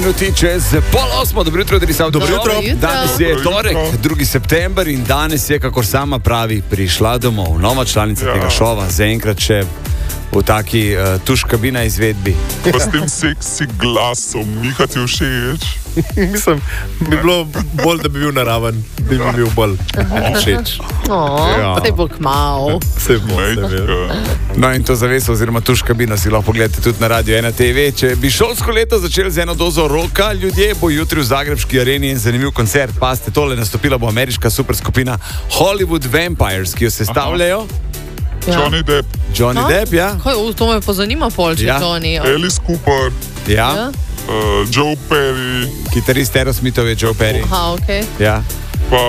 minuti čez 7:30. Dobro jutro, Drisavt. Dobro jutro. Danes je torek, 2. september in danes je, kakor sama pravi, prišla domov. Nova članica tega šova, zaenkrat še v taki tuš kabina izvedbi. Pa s tem seksi glasom, Miha ti všeč? Mislim, bi bilo bolj, da bi bil naraven, bi mi bil bolj všeč. Te bo kmav. Se bo, No in to zaveso oziroma tuš kabino si lahko pogledate tudi na Radio 1 TV. Če bi šolsko leto začeli z eno dozo roka, ljudje, bo jutri v Zagrebški areni en zanimiv koncert. Pazite, tole nastopila bo ameriška superskupina Hollywood Vampires, ki jo sestavljajo Johnny Depp, Johnny Depp, ja. Kaj, to me pa zanima polče, Ja. Johnny. Alice Cooper, Ja. Joe Perry, Kitarist Aerosmithov je Joe Perry. Aha, okej. Ja. pa...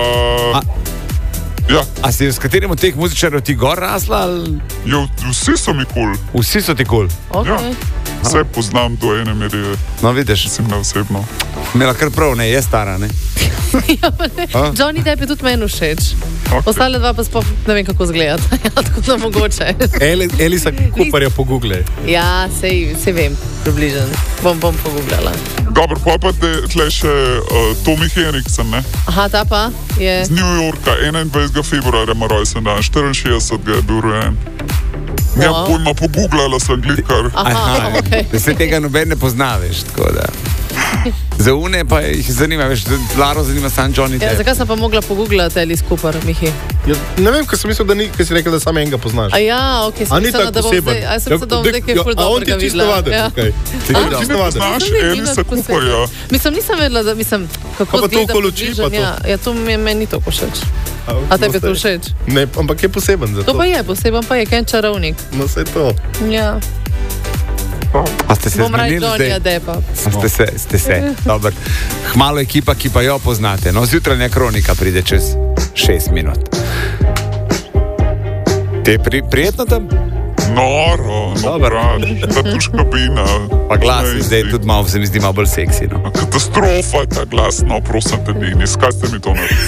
Ja, A si s katerim od teh muzičarjev ti gor rasla? Ali... vsi so mi kul, Vsi so ti kul. Okej. vse poznam do ene mere, No, vidiš, mislim na osebno. imela kar prav, ne, je stara, ne. Ja, pa ne. A? Johnny Depp je tudi meni všeč. Okay. Ostale dva pa sploh ne vem, kako izgleda. Ja, tako da mogoče. Elisa Cooperja pogooglej. Ja, sej vem, približno. Bom pogooglala. Dobro, pa tle še Tommy Henriksen, ne? Aha, ta pa je... Z New Yorka, 21. februarja ima rojsten dan, 64 je bil rojen. Ja, Wow. pojma, pogooglala sem glikar. Aha, okej. Da se tega noben ne pozna, veš, tako da. Za une pa jih zanima, veš, Laro zanima sam Johnny Ja, Depp. zakaj sem pa mogla pogooglati Alice Cooper, Mihi? Ja, ne vem, ker sem mislil, da ni, ker si rekel, da samo enega poznaš. A ja, okej, A sem ni mislila, tako da bom poseben. zdaj... A sem se dom zdaj kaj ful A on ti dobrega je čisto videla. navaden, Ja. okej. Ti A? je čisto navaden. Znaš Nisem videla Elisa posebej. Cooperja? Mislim, nisem vedela, da mislim, kako Pa to izgleda okoli oči, pa približno, to. ja, to meni ni toliko všeč. A tebi je to všeč? Ne, ampak je poseben za To to. pa je, poseben pa je Ken čarovnik. No, vse to. Ja, A ste se bom raj zmenili Johnnyja zdaj? Deppa. Ste se. Dobar. Hmalo ekipa, ki pa jo poznate. No, zjutranja kronika pride čez 6 minut. Te je prijetno tam? Noro, no Dobar. brat, ta tuš kabina. Pa glas je zdaj tudi malo, se mi zdi malo bolj seksi, no. Katastrofa je ta glas, no prosim te, Denis, kaj ste mi to naredili?